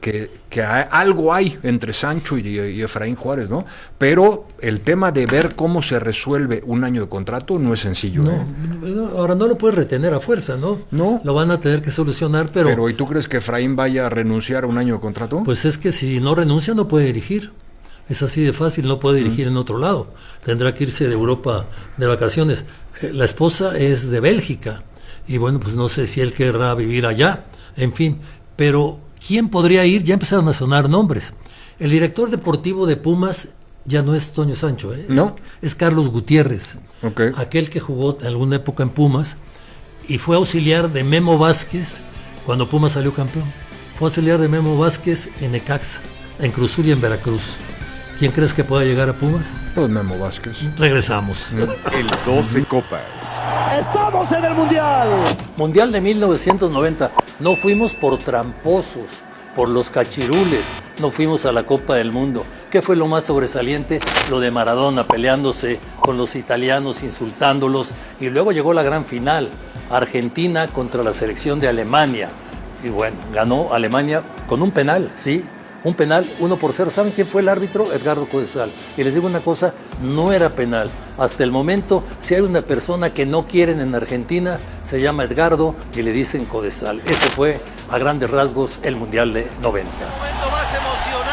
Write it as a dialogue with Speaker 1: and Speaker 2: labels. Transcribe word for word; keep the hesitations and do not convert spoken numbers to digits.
Speaker 1: que, que hay, algo hay entre Sancho y, y Efraín Juárez, ¿no? Pero el tema de ver cómo se resuelve un año de contrato no es sencillo.
Speaker 2: No,
Speaker 1: ¿eh?
Speaker 2: Ahora no lo puedes retener a fuerza, ¿no?
Speaker 1: No.
Speaker 2: Lo van a tener que solucionar, pero...
Speaker 1: Pero ¿y tú crees que Efraín vaya a renunciar a un año de contrato?
Speaker 2: Pues es que si no renuncia no puede dirigir. Es así de fácil, no puede dirigir mm. en otro lado. Tendrá que irse de Europa de vacaciones. Eh, la esposa es de Bélgica. Y bueno, pues no sé si él querrá vivir allá. En fin, pero ¿quién podría ir? Ya empezaron a sonar nombres. El director deportivo de Pumas ya no es Toño Sancho, ¿eh?
Speaker 1: ¿No?
Speaker 2: Es, es Carlos Gutiérrez.
Speaker 1: Okay.
Speaker 2: Aquel que jugó en alguna época en Pumas y fue auxiliar de Memo Vázquez cuando Pumas salió campeón. Fue auxiliar de Memo Vázquez en Necaxa, en Cruzul y en Veracruz. ¿Quién crees que pueda llegar a Pumas?
Speaker 1: Pues Memo Vázquez.
Speaker 2: Regresamos.
Speaker 3: El doce Copas.
Speaker 4: ¡Estamos en el Mundial!
Speaker 2: Mundial de mil novecientos noventa. No fuimos por tramposos, por los cachirules. No fuimos a la Copa del Mundo. ¿Qué fue lo más sobresaliente? Lo de Maradona peleándose con los italianos, insultándolos. Y luego llegó la gran final. Argentina contra la selección de Alemania. Y bueno, ganó Alemania con un penal, ¿sí? Un penal, uno por cero. ¿Saben quién fue el árbitro? Edgardo Codesal. Y les digo una cosa, no era penal. Hasta el momento, si hay una persona que no quieren en Argentina, se llama Edgardo y le dicen Codesal. Ese fue, a grandes rasgos, el Mundial de noventa.
Speaker 5: El momento más emocionante